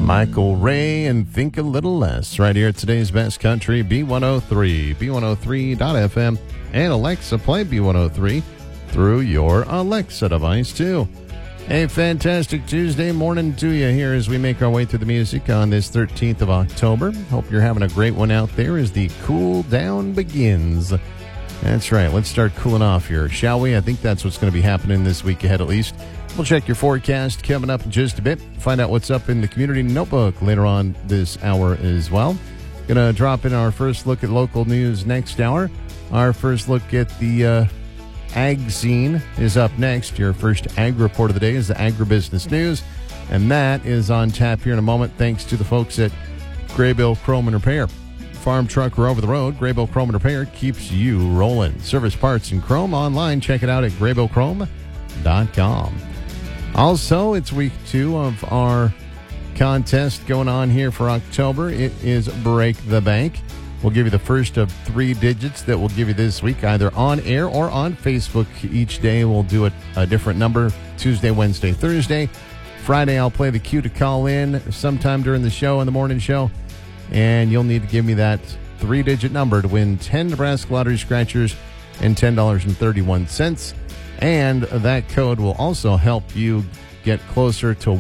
Michael Ray and Think a Little Less right here at today's Best Country, B103, B103.fm, and Alexa, play B103 through your Alexa device, too. A fantastic Tuesday morning to you here as we make our way through the music on this 13th of October. Hope you're having a great one out there as the cool down begins. That's right. Let's start cooling off here, shall we? I think that's what's going to be happening this week ahead, at least. We'll check your forecast coming up in just a bit. Find out what's up in the community notebook later on this hour as well. Going to drop in our first look at local news next hour. Our first look at the ag scene is up next. Your first ag report of the day is the Agribusiness News, and that is on tap here in a moment thanks to the folks at Graybill Chrome and Repair. Farm truck or over the road, Graybill Chrome and Repair keeps you rolling. Service parts and chrome online. Check it out at graybillchrome.com. Also, it's week 2 of our contest going on here for October. It is Break the Bank. We'll give you the first of 3 digits that we'll give you this week, either on air or on Facebook. Each day we'll do a different number. Tuesday, Wednesday, Thursday. Friday, I'll play the cue to call in sometime during the show, in the morning show. And you'll need to give me that 3-digit number to win 10 Nebraska Lottery Scratchers and $10.31. And that code will also help you get closer to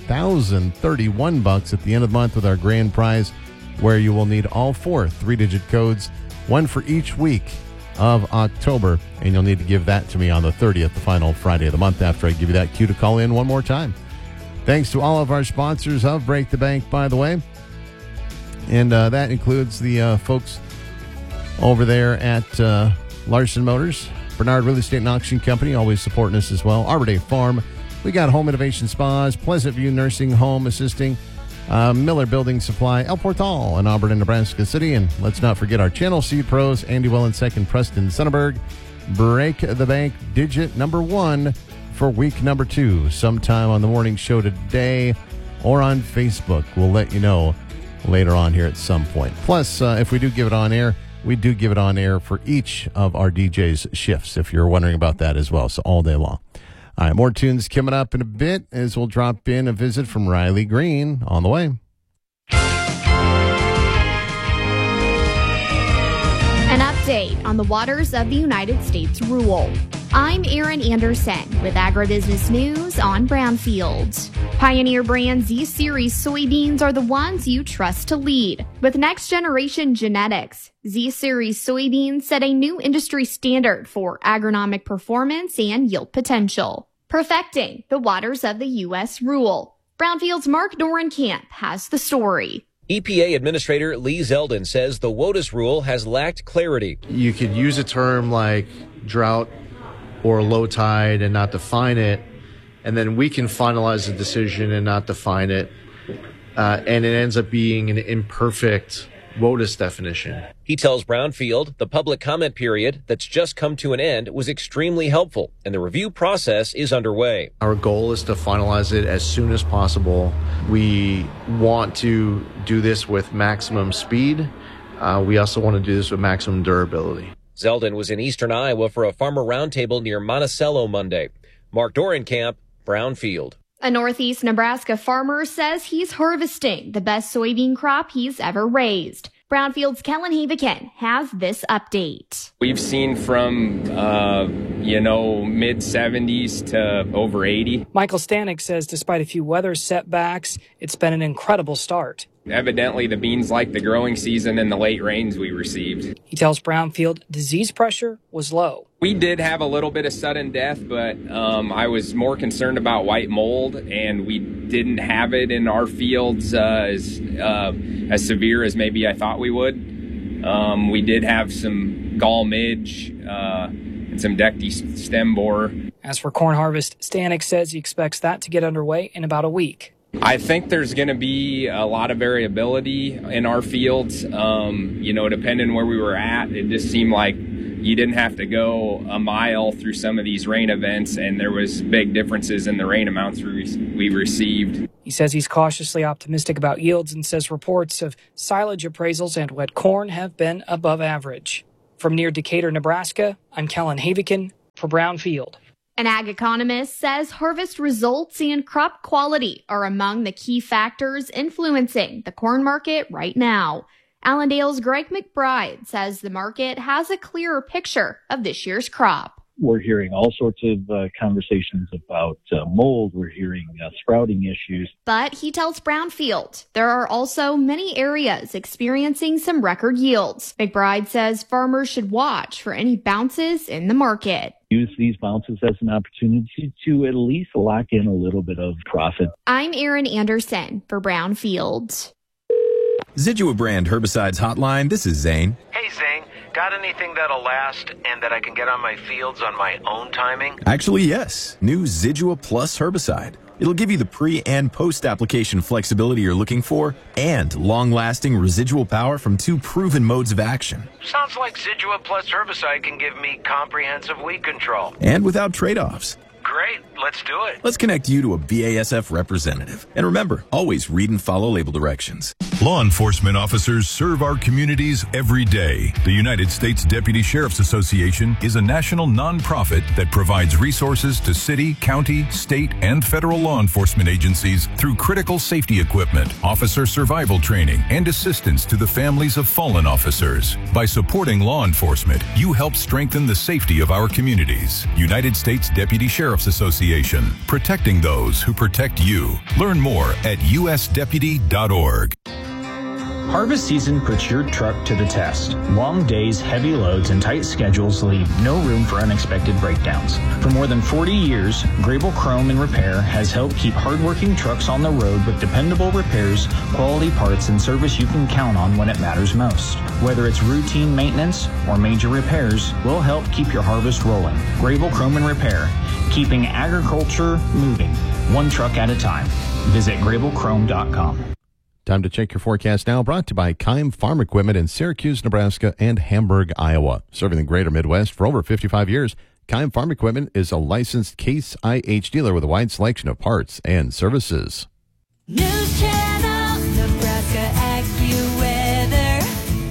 $1,031 at the end of the month with our grand prize, where you will need all 4 3-digit codes, one for each week of October. And you'll need to give that to me on the 30th, the final Friday of the month, after I give you that cue to call in one more time. Thanks to all of our sponsors of Break the Bank, by the way. And that includes the folks over there at Larson Motors, Bernard Real Estate and Auction Company, always supporting us as well. Arbor Day Farm. We got Home Innovation Spas, Pleasant View Nursing Home Assisting, Miller Building Supply, El Portal in Auburn and Nebraska City. And let's not forget our Channel Seed Pros, Andy Wellenseck and Preston Sonnenberg. Break the Bank digit number 1 for week number 2, sometime on the morning show today or on Facebook. We'll let you know later on here at some point. Plus, if we do give it on air, we do give it on air for each of our DJ's shifts, if you're wondering about that as well, so all day long. All right, more tunes coming up in a bit as we'll drop in a visit from Riley Green on the way. An update on the waters of the United States rule. I'm Erin Anderson with Agribusiness News on Brownfield. Pioneer brand Z-Series soybeans are the ones you trust to lead. With next-generation genetics, Z-Series soybeans set a new industry standard for agronomic performance and yield potential, perfecting the waters of the U.S. rule. Brownfield's Mark Dorenkamp has the story. EPA Administrator Lee Zeldin says the WOTUS rule has lacked clarity. You could use a term like drought or low tide and not define it, and then we can finalize the decision and not define it, and it ends up being an imperfect WOTUS definition. He tells Brownfield the public comment period that's just come to an end was extremely helpful, and the review process is underway. Our goal is to finalize it as soon as possible. We want to do this with maximum speed. We also want to do this with maximum durability. Zeldin was in eastern Iowa for a farmer roundtable near Monticello Monday. Mark Dorenkamp, Brownfield. A northeast Nebraska farmer says he's harvesting the best soybean crop he's ever raised. Brownfield's Kellen Havikin has this update. We've seen from, mid-70s to over 80. Michael Stanek says despite a few weather setbacks, it's been an incredible start. Evidently, the beans liked the growing season and the late rains we received. He tells Brownfield disease pressure was low. We did have a little bit of sudden death, but I was more concerned about white mold, and we didn't have it in our fields as severe as maybe I thought we would. We did have some gall midge and some decty stem borer. As for corn harvest, Stanek says he expects that to get underway in about a week. I think there's going to be a lot of variability in our fields. Depending where we were at, it just seemed like you didn't have to go a mile through some of these rain events, and there was big differences in the rain amounts we received. He says he's cautiously optimistic about yields and says reports of silage appraisals and wet corn have been above average. From near Decatur, Nebraska, I'm Kellen Havikin for Brownfield. An ag economist says harvest results and crop quality are among the key factors influencing the corn market right now. Allendale's Greg McBride says the market has a clearer picture of this year's crop. We're hearing all sorts of conversations about mold. We're hearing sprouting issues. But he tells Brownfield there are also many areas experiencing some record yields. McBride says farmers should watch for any bounces in the market. Use these bounces as an opportunity to at least lock in a little bit of profit. I'm Erin Anderson for Brownfield. Zidua brand herbicides hotline. This is Zane. Hey, Zane. Got anything that'll last and that I can get on my fields on my own timing? Actually, yes. New Zidua Plus herbicide. It'll give you the pre- and post-application flexibility you're looking for and long-lasting residual power from 2 proven modes of action. Sounds like Zidua Plus herbicide can give me comprehensive weed control. And without trade-offs. Great, let's do it. Let's connect you to a BASF representative. And remember, always read and follow label directions. Law enforcement officers serve our communities every day. The United States Deputy Sheriff's Association is a national nonprofit that provides resources to city, county, state, and federal law enforcement agencies through critical safety equipment, officer survival training, and assistance to the families of fallen officers. By supporting law enforcement, you help strengthen the safety of our communities. United States Deputy Sheriff's Association, protecting those who protect you. Learn more at usdeputy.org. Harvest season puts your truck to the test. Long days, heavy loads, and tight schedules leave no room for unexpected breakdowns. For more than 40 years, Grable Chrome and Repair has helped keep hardworking trucks on the road with dependable repairs, quality parts, and service you can count on when it matters most. Whether it's routine maintenance or major repairs, we'll help keep your harvest rolling. Grable Chrome and Repair, keeping agriculture moving, one truck at a time. Visit grablechrome.com. Time to check your forecast now, brought to you by Keim Farm Equipment in Syracuse, Nebraska, and Hamburg, Iowa. Serving the greater Midwest for over 55 years, Keim Farm Equipment is a licensed Case IH dealer with a wide selection of parts and services. News Channel, Nebraska AccuWeather.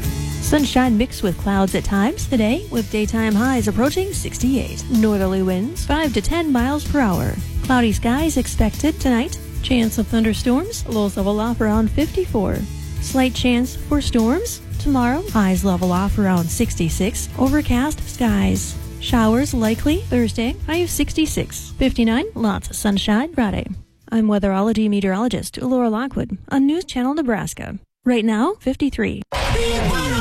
Sunshine mixed with clouds at times today, with daytime highs approaching 68. Northerly winds 5 to 10 miles per hour. Cloudy skies expected tonight. Chance of thunderstorms, lows level off around 54. Slight chance for storms tomorrow, highs level off around 66. Overcast skies. Showers likely Thursday, high of 66. 59, lots of sunshine Friday. I'm weatherology meteorologist Laura Lockwood on News Channel Nebraska. Right now, 53.